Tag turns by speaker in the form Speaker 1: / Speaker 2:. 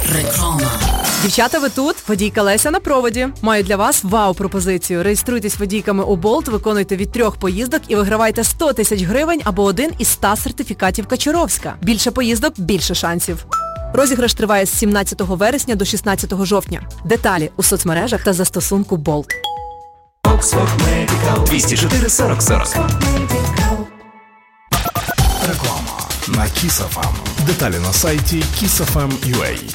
Speaker 1: Реклама.
Speaker 2: Дівчата, ви тут? Водійка Леся на проводі. Маю для вас вау-пропозицію. Реєструйтесь водійками у Болт, виконуйте від 3 поїздок і вигравайте 100 тисяч гривень або один із 100 сертифікатів Качуровська. Більше поїздок – більше шансів. Розіграш триває з 17 вересня до 16 жовтня. Деталі у соцмережах та застосунку Болт.
Speaker 3: 204 40 40.
Speaker 4: Реклама на Kiss FM. Деталі на сайті kissfm.ua.